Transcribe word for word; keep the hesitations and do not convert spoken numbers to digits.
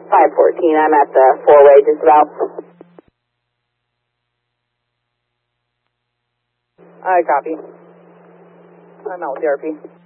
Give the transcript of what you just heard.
five fourteen, I'm at the four-way just about. I copy. I'm out with the R P.